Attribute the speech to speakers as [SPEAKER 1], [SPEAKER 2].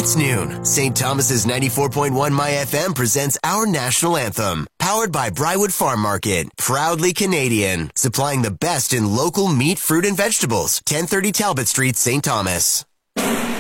[SPEAKER 1] It's noon. St. Thomas's 94.1 My FM presents our national anthem. Powered by Brywood Farm Market. Proudly Canadian. Supplying the best in local meat, fruit, and vegetables. 1030 Talbot Street, St. Thomas.